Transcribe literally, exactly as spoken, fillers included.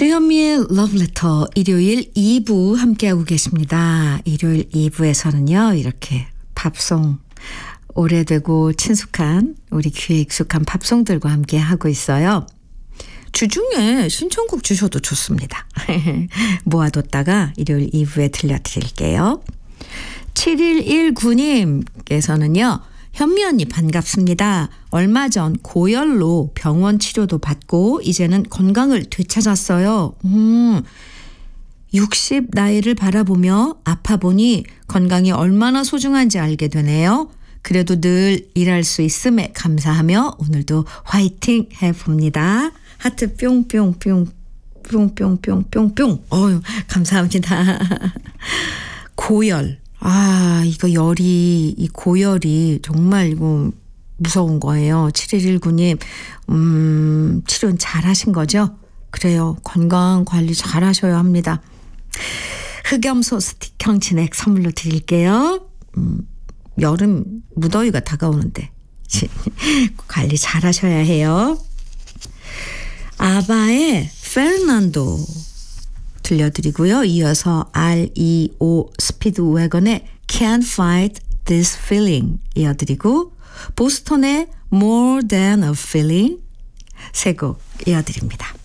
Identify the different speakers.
Speaker 1: 주현미의 러브레터 일요일 이 부 함께하고 계십니다. 일요일 이 부에서는요. 이렇게 팝송 오래되고 친숙한 우리 귀에 익숙한 팝송들과 함께하고 있어요. 주중에 신청곡 주셔도 좋습니다. 모아뒀다가 일요일 이 부에 들려드릴게요. 칠일일구 님께서는요. 현미 언니 반갑습니다. 얼마 전 고열로 병원 치료도 받고 이제는 건강을 되찾았어요. 음, 육십 나이를 바라보며 아파 보니 건강이 얼마나 소중한지 알게 되네요. 그래도 늘 일할 수 있음에 감사하며 오늘도 화이팅 해봅니다. 하트 뿅뿅뿅 뿅뿅뿅뿅뿅. 어휴, 감사합니다. 고열. 아, 이거 열이, 이 고열이 정말 이거 무서운 거예요. 칠일일구 님, 음, 치료 잘 하신 거죠? 그래요. 건강 관리 잘 하셔야 합니다. 흑염소 스틱형 진액 선물로 드릴게요. 음, 여름 무더위가 다가오는데 관리 잘 하셔야 해요. 아바의 페르난도 들려드리고요. 이어서 알이오 스피드웨건의 Can't Fight This Feeling 이어드리고 보스턴의 More Than a Feeling 세 곡 이어드립니다.